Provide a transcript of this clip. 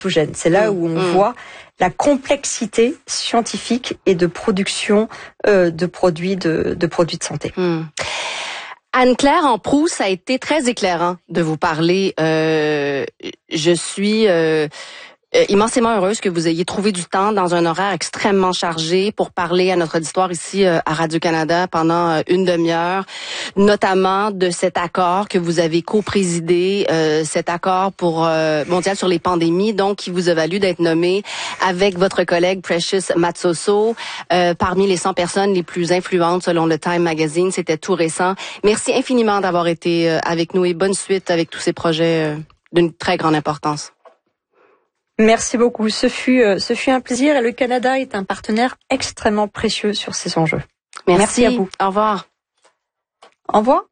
Gène. C'est là où on voit la complexité scientifique et de production de produits de santé. Anne-Claire Amproux, ça a été très éclairant de vous parler. Je suis immensément heureuse que vous ayez trouvé du temps dans un horaire extrêmement chargé pour parler à notre auditoire ici à Radio-Canada pendant une demi-heure, notamment de cet accord que vous avez co-présidé, cet accord pour mondial sur les pandémies, donc qui vous a valu d'être nommé avec votre collègue Precious Matsoso parmi les 100 personnes les plus influentes selon le Time Magazine. C'était tout récent. Merci infiniment d'avoir été avec nous et bonne suite avec tous ces projets d'une très grande importance. Merci beaucoup. Ce fut un plaisir et le Canada est un partenaire extrêmement précieux sur ces enjeux. Merci à vous. Au revoir. Au revoir.